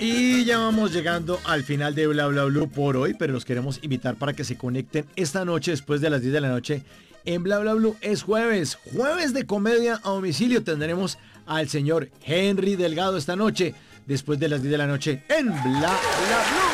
Y ya vamos llegando al final de Bla Bla Blue por hoy, pero los queremos invitar para que se conecten esta noche después de las 10 de la noche en Bla Bla Blue. Es jueves de comedia a domicilio. Tendremos al señor Henry Delgado esta noche después de las 10 de la noche en Bla Bla Blue.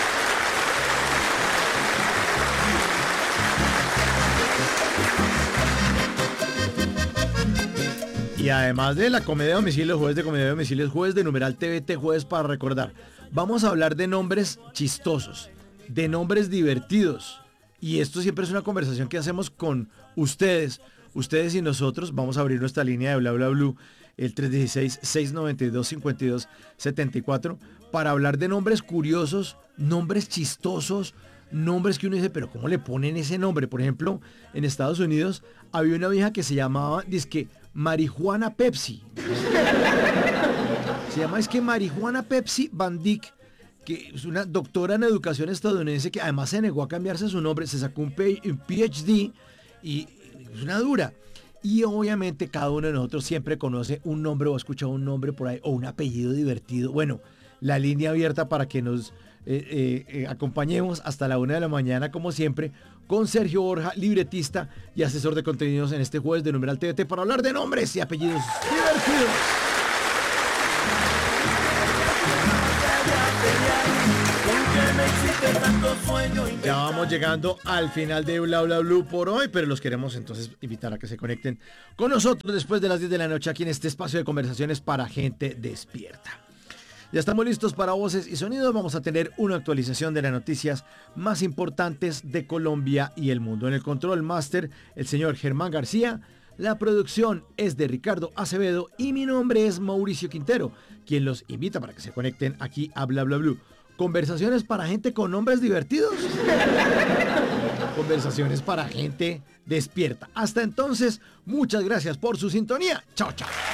Y además de la comedia a domicilio, jueves de comedia a domicilio, jueves de numeral TVT, jueves para recordar. Vamos a hablar de nombres chistosos, de nombres divertidos. Y esto siempre es una conversación que hacemos con ustedes y nosotros. Vamos a abrir nuestra línea de Bla Bla Blue, el 316-692-5274, para hablar de nombres curiosos, nombres chistosos, nombres que uno dice, pero ¿cómo le ponen ese nombre? Por ejemplo, en Estados Unidos había una vieja que se llamaba, dizque, Marijuana Pepsi. Se llama, Marijuana Pepsi Van Dyck, que es una doctora en educación estadounidense que además se negó a cambiarse su nombre, se sacó un PhD y es una dura. Y obviamente cada uno de nosotros siempre conoce un nombre o ha escuchado un nombre por ahí o un apellido divertido. Bueno, la línea abierta para que nos acompañemos hasta la 1 de la mañana, como siempre, con Sergio Borja, libretista y asesor de contenidos en este jueves de numeral TVT para hablar de nombres y apellidos divertidos. Ya vamos llegando al final de Bla Bla Blue por hoy, pero los queremos entonces invitar a que se conecten con nosotros después de las 10 de la noche aquí en este espacio de conversaciones para gente despierta. Ya estamos listos para voces y sonidos. Vamos a tener una actualización de las noticias más importantes de Colombia y el mundo. En el control master, el señor Germán García. La producción es de Ricardo Acevedo y mi nombre es Mauricio Quintero, quien los invita para que se conecten aquí a Bla Bla Blue. Conversaciones para gente con nombres divertidos. Conversaciones para gente despierta. Hasta entonces, muchas gracias por su sintonía. Chao, chao.